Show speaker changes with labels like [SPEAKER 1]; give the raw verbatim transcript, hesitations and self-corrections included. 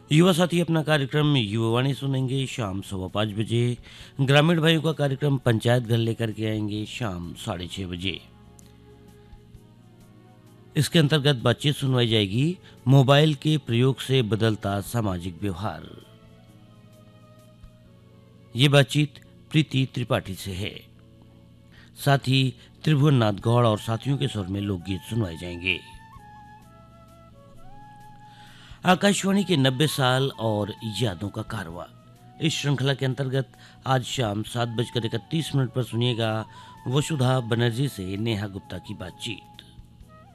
[SPEAKER 1] युवा साथी अपना कार्यक्रम युवावाणी सुनेंगे शाम सवा पाँच बजे। ग्रामीण भाइयों का कार्यक्रम पंचायत घर लेकर के आएंगे शाम साढ़े छः बजे। इसके अंतर्गत बातचीत सुनवाई जाएगी, मोबाइल के प्रयोग से बदलता सामाजिक व्यवहार। ये बातचीत प्रीति त्रिपाठी से है। साथ ही त्रिभुवन नाथ गौड़ और साथियों के स्वर में लोकगीत सुनवाए जाएंगे। आकाशवाणी के नब्बे साल और यादों का कारवा, इस श्रृंखला के अंतर्गत आज शाम सात बजकर इकतीस मिनट पर सुनिएगा वसुधा बनर्जी से नेहा गुप्ता की बातचीत।